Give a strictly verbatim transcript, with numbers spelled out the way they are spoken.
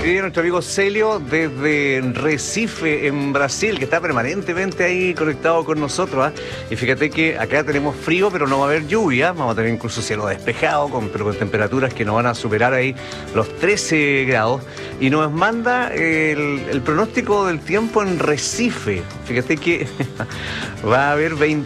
escribe nuestro amigo Celio desde Recife, en Brasil, que está permanentemente ahí conectado con nosotros. ¿eh? Y fíjate que acá tenemos frío, pero no va a haber lluvia. Vamos a tener incluso cielo despejado, con, pero con temperaturas que nos van a superar ahí los trece grados. Y nos manda el, el pronóstico del tiempo en Recife. Fíjate que va a haber veinte